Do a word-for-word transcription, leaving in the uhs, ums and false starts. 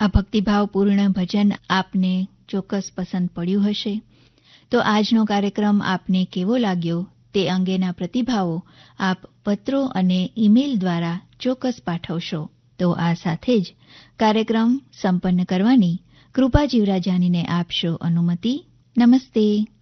આ ભક્તિભાવપૂર્ણ ભજન આપને ચોક્કસ પસંદ પડ્યું હશે. તો આજનો કાર્યક્રમ આપને કેવો લાગ્યો તે અંગેના પ્રતિભાવો આપ પત્રો અને ઈમેલ દ્વારા ચોક્કસ પાઠવશો. તો આ સાથે જ કાર્યક્રમ સંપન્ન કરવાની કૃપા જીવરાજાનીને આપશો અનુમતિ. નમસ્તે.